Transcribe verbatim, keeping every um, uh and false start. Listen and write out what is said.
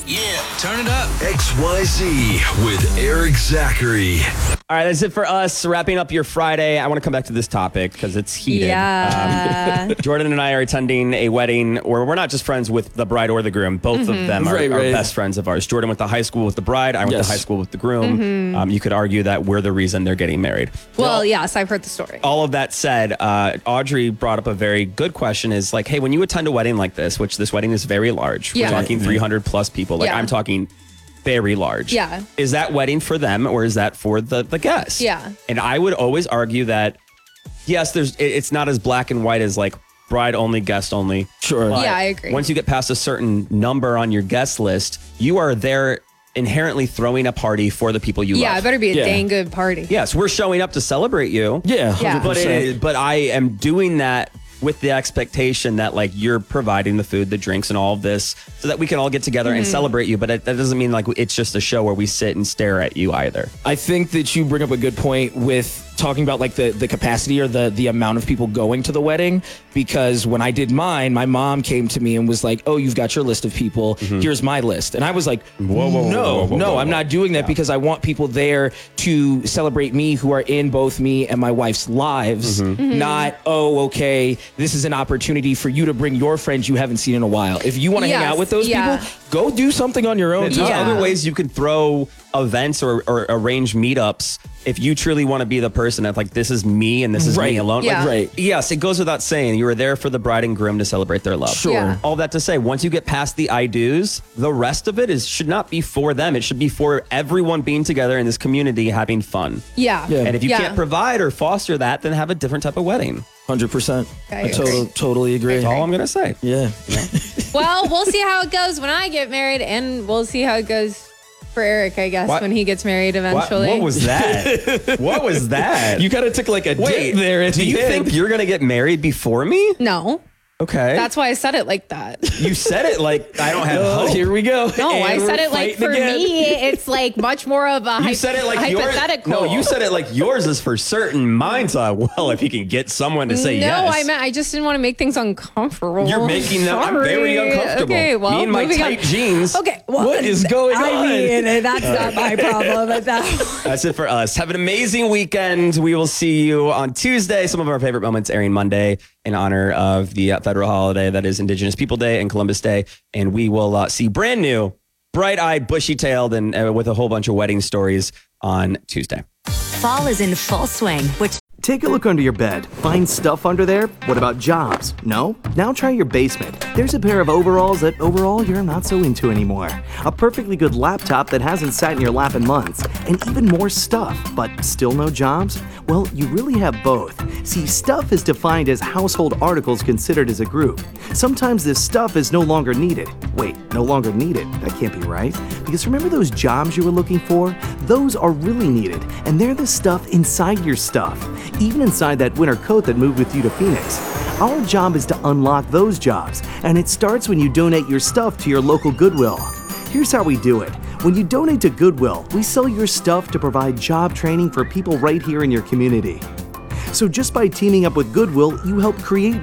Yeah, turn it up. X Y Z with Eric Zachary. All right, that's it for us. Wrapping up your Friday. I want to come back to this topic because it's heated. Yeah. Um, Jordan and I are attending a wedding where we're not just friends with the bride or the groom. Both mm-hmm. of them are, right, are right. best friends of ours. Jordan went to high school with the bride. I went yes. to high school with the groom. Mm-hmm. Um, you could argue that we're the reason they're getting married. Well, well yes, I've heard the story. All of that said, uh, Audrey brought up a very good question is like, hey, when you attend a wedding like this, which this wedding is very large, Yeah. we're talking three hundred plus people. Like Yeah. I'm talking very large. Yeah. Is that wedding for them or is that for the, the guests? Yeah. And I would always argue that, yes, there's it, it's not as black and white as like bride only, guest only. Sure. But Yeah, I agree. Once you get past a certain number on your guest list, you are there inherently throwing a party for the people you Yeah, love. it better be a Yeah. dang good party. Yes, we're showing up to celebrate you. Yeah, Yeah. But, it, one hundred percent. but I am doing that with the expectation that like you're providing the food, the drinks, and all of this so that we can all get together Mm-hmm. and celebrate you. But it, that doesn't mean like it's just a show where we sit and stare at you either. I think that you bring up a good point with talking about like the, the capacity or the, the amount of people going to the wedding, because when I did mine, my mom came to me and was like, oh, you've got your list of people. Mm-hmm. Here's my list. And I was like, Whoa, whoa, whoa, no, whoa, whoa, no, whoa, I'm whoa. not doing that Yeah. because I want people there to celebrate me who are in both me and my wife's lives. Mm-hmm. Mm-hmm. Not, oh, okay, this is an opportunity for you to bring your friends you haven't seen in a while. If you want to hang Yes, out with those yeah. people, go do something on your own. There's time. Yeah. other ways you can throw events or, or arrange meetups if you truly want to be the person that like this is me and this is Right. me alone. Yeah. Like, Right. Yes, it goes without saying you were there for the bride and groom to celebrate their love. Sure. Yeah. All that to say, once you get past the I do's, the rest of it is should not be for them. It should be for everyone being together in this community having fun. Yeah. Yeah. And if you Yeah. can't provide or foster that, then have a different type of wedding. one hundred percent. I I agree. total, totally agree. That's all I'm gonna say. Yeah. Well, we'll see how it goes when I get married, and we'll see how it goes for Eric, I guess, What? when he gets married What, eventually. what was that? What was that? You kind of took like a Wait, dip there at do the you end. think you're gonna get married before me? No, Okay. that's why I said it like that. You said it like I don't have Oh, hope. here we go. No, And I we're said it like fighting for again. me, it's like much more of a You hy- said it like yours. hypothetical. No, you said it like yours is for certain. Mine's thought, well, if you can get someone to say no, yes. I meant I just didn't want to make things uncomfortable. You're making them. I'm very Sorry. uncomfortable. Okay, well, Me and my moving tight on. jeans. Okay, well, What is going I on? mean, that's not my problem at that. That's it for us. Have an amazing weekend. We will see you on Tuesday. Some of our favorite moments airing Monday in honor of the uh, federal holiday that is Indigenous People Day and Columbus Day. And we will uh, see brand new, bright-eyed, bushy-tailed, and uh, with a whole bunch of wedding stories on Tuesday. Fall is in full swing, which Take a look under your bed. Find stuff under there? What about jobs? No? Now try your basement. There's a pair of overalls that overall you're not so into anymore. A perfectly good laptop that hasn't sat in your lap in months. And even more stuff, but still no jobs? Well, you really have both. See, stuff is defined as household articles considered as a group. Sometimes this stuff is no longer needed. Wait, no longer needed? That can't be right. Because remember those jobs you were looking for? Those are really needed, and they're the stuff inside your stuff. Even inside that winter coat that moved with you to Phoenix. Our job is to unlock those jobs, and it starts when you donate your stuff to your local Goodwill. Here's how we do it. When you donate to Goodwill, we sell your stuff to provide job training for people right here in your community. So just by teaming up with Goodwill, you help create